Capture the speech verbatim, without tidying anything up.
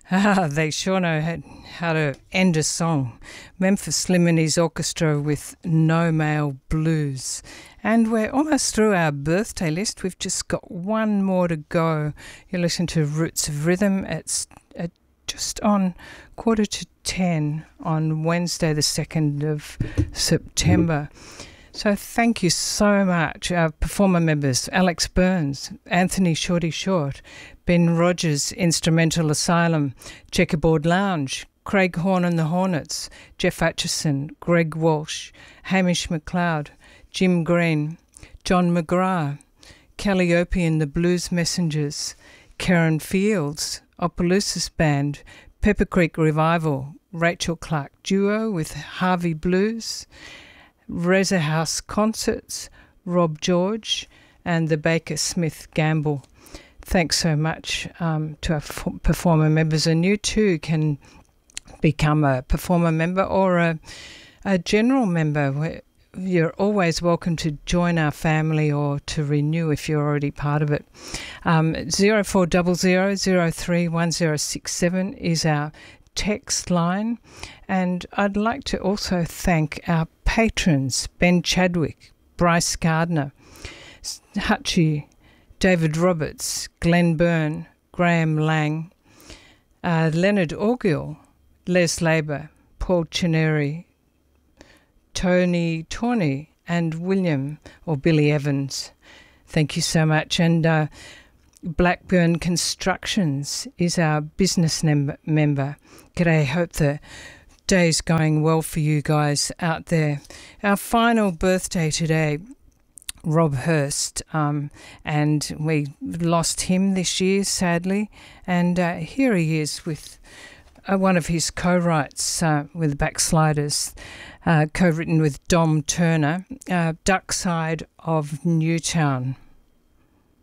Ah, they sure know how, how to end a song. Memphis Slim and his orchestra with No Male Blues. And we're almost through our birthday list. We've just got one more to go. You listen to Roots of Rhythm at, at just on quarter to ten on Wednesday the second of September. So thank you so much. Our performer members, Alex Burns, Anthony Shorty Short, Ben Rogers, Instrumental Asylum, Checkerboard Lounge, Craig Horn and the Hornets, Jeff Atchison, Greg Walsh, Hamish McLeod, Jim Green, John McGrath, Calliope and the Blues Messengers, Karen Fields, Opelousas Band, Pepper Creek Revival, Rachel Clark Duo with Harvey Blues, Reza House Concerts, Rob George, and the Baker Smith Gamble. Thanks so much um, to our f- performer members, and you too can become a performer member or a, a general member. You're always welcome to join our family or to renew if you're already part of it. Um, zero four zero zero zero three one zero six seven is our text line, and I'd like to also thank our patrons, Ben Chadwick, Bryce Gardner, Hutchie, David Roberts, Glenn Byrne, Graham Lang, uh, Leonard Orgill, Les Labour, Paul Chineri, Tony Tawney, and William or Billy Evans. Thank you so much. And uh, Blackburn Constructions is our business mem- member. G'day, hope the day's going well for you guys out there. Our final birthday today, Rob Hurst, um, and we lost him this year, sadly. And uh, here he is with uh, one of his co-writes uh, with the Backsliders, uh, co-written with Dom Turner, uh, Duckside of Newtown.